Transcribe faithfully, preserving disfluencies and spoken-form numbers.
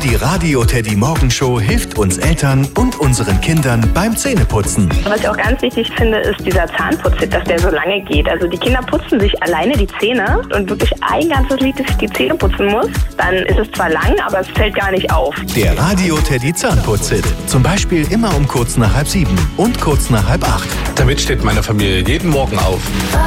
die Radio Teddy Morgenshow hilft uns Eltern und unseren Kindern beim Zähneputzen. Was ich auch ganz wichtig finde, ist dieser Zahnputzhit, dass der so lange geht. Also die Kinder putzen sich alleine die Zähne und wirklich ein ganzes Lied, dass ich die Zähne putzen muss. Dann ist es zwar lang, aber es fällt gar nicht auf. Der Radio Teddy Zahnputzhit. Zum Beispiel immer um kurz nach halb sieben und kurz nach halb acht. Damit steht meine Familie jeden Morgen auf.